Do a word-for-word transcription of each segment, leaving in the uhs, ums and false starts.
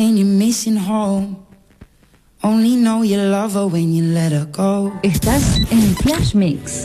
And you're missing home. Only know you love her when you let her go. Estás en Flash Mix.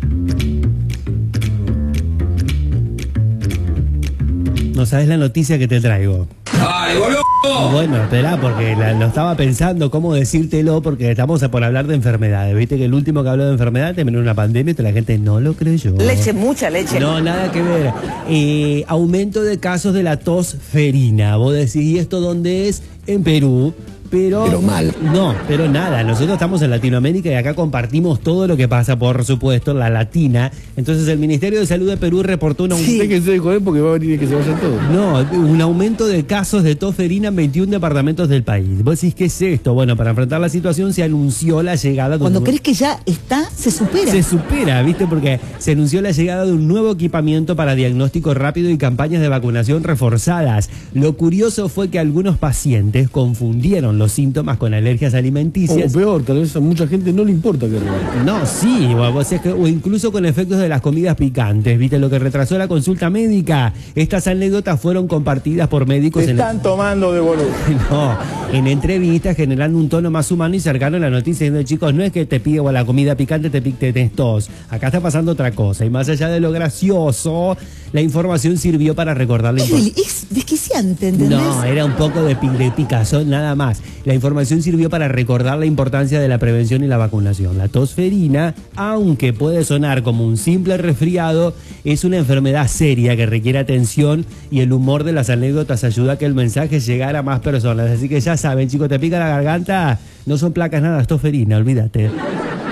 No sabes la noticia que te traigo. ¡Ay, boludo! Bueno, espera, porque la- lo estaba pensando cómo decírtelo, porque estamos a por hablar de enfermedades. Viste que el último que habló de enfermedad terminó en una pandemia y la gente no lo creyó. Leche, mucha leche. No, nada que ver. Eh, aumento de casos de la tos ferina. Vos decís, ¿y esto dónde es? En Perú. Pero, Pero mal. No, pero nada, nosotros estamos en Latinoamérica y acá compartimos todo lo que pasa, por supuesto, en la latina. Entonces el Ministerio de Salud de Perú reportó un aumento... Sí, que se joder porque va a venir y que se vayan todos. No, un aumento de casos de tos ferina en veintiún departamentos del país. Vos decís, ¿qué es esto? Bueno, para enfrentar la situación se anunció la llegada de un Cuando nuevo- crees que ya está, se supera. Se supera, ¿viste? Porque se anunció la llegada de un nuevo equipamiento para diagnóstico rápido y campañas de vacunación reforzadas. Lo curioso fue que algunos pacientes confundieron los síntomas con alergias O alimenticias. peor, tal vez a mucha gente no le importa que roben. No, sí, o, o sea que- o incluso con efectos de las comidas picantes, ¿viste? Lo que retrasó la consulta médica. Estas anécdotas fueron compartidas por médicos en... Están tomando de boludo. No, en entrevistas generando un tono más humano y cercano en la noticia, diciendo, chicos, no es que te pide o la comida picante te pique tenés tos, acá está pasando otra cosa. Y más allá de lo gracioso, la información sirvió para recordar la Es, importancia. del- es desquiciante, ¿entendés? No, era un poco de, pi- de picazón, nada más. La información sirvió para recordar la importancia de la prevención y la vacunación. La tos ferina, aunque puede sonar como un simple resfriado, es una enfermedad seria que requiere atención y el humor de las anécdotas ayuda a que el mensaje llegara a más personas. Así que ya saben, chicos, te pica la garganta, no son placas nada, es tos ferina, olvídate.